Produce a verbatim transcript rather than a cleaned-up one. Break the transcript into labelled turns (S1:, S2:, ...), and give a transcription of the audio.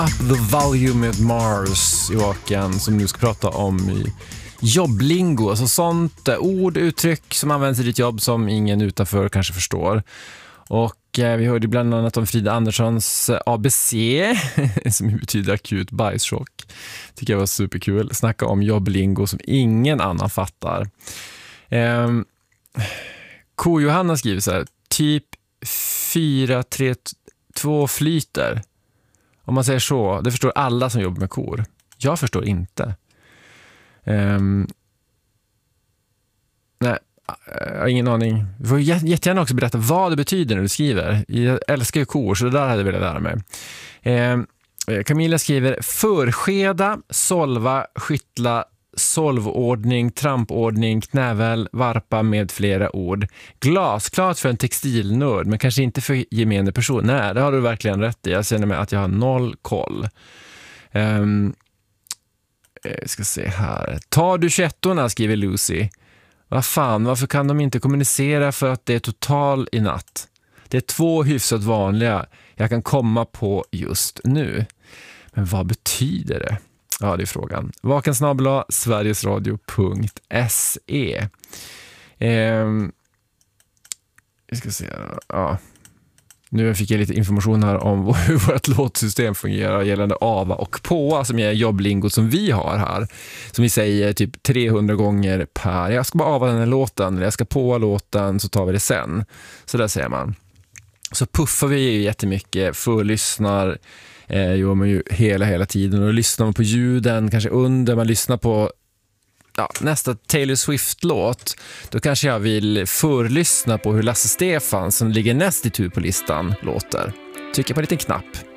S1: Up the volume med Mars, Joakim, som nu ska prata om i jobblingo, alltså sånt ord, uttryck som används i ditt jobb som ingen utanför kanske förstår. Och eh, vi hörde bland annat om Frida Anderssons A B C som betyder akut bajschock. Tycker jag var superkul. Snacka om jobblingo som ingen annan fattar. Eh, Ko-Johanna skriver så här: typ fyra tre två flyter. Om man säger så, det förstår alla som jobbar med kor. Jag förstår inte. Um, nej, jag har ingen aning. Du får jättegärna också berätta vad det betyder när du skriver. Jag älskar ju kor, så det där hade jag velat lära mig. Um, Camilla skriver: förskeda, solva, skyttla, solvordning, trampordning, knäväl, varpa med flera ord. Glasklart för en textilnörd, men kanske inte för gemene person. Nej, det har du verkligen rätt i. Jag känner mig att jag har noll koll. Um, jag ska se här. Tar du tjugoettorna, skriver Lucy. Vad fan, varför kan de inte kommunicera för att det är total i natt? Det är två hyfsat vanliga jag kan komma på just nu. Men vad betyder det? Ja, det är frågan. vakensnabel-a sverigesradio punkt se. Ehm, jag ska se. Ja. Nu fick jag lite information här om hur vårt låtsystem fungerar gällande ava och påa, som är jobblingo som vi har här. Som vi säger typ trehundra gånger per. Jag ska bara ava den här låten, eller jag ska påa låten, så tar vi det sen. Så där säger man. Så puffar vi ju jättemycket, förlyssnar eh, gör man ju hela, hela tiden. Och lyssnar man på ljuden, kanske under man lyssnar på ja, nästa Taylor Swift-låt, då kanske jag vill förlyssna på hur Lasse Stefans, som ligger näst i tur på listan, låter. Trycker på en liten knapp.